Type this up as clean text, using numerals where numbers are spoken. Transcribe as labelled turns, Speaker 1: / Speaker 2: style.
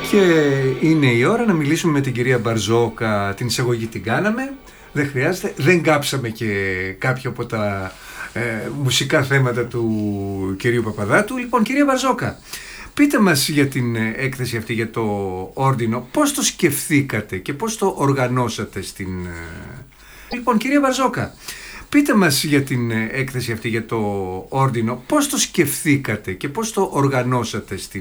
Speaker 1: Και είναι η ώρα να μιλήσουμε με την κυρία Μπαρζόκα. Την εισαγωγή την κάναμε, δεν χρειάζεται, δεν κάψαμε και κάποιο από τα μουσικά θέματα του κυρίου Παπαδάτου. Λοιπόν, κυρία Μπαρζόκα, πείτε μας για την έκθεση αυτή, για το Όρντινο, πώς το σκεφτήκατε και πώς το οργανώσατε στην... Λοιπόν, κυρία Μπαρζόκα, πείτε μας για την έκθεση αυτή, για το Όρντινο, πώς το σκεφτήκατε και πώς το οργανώσατε στην...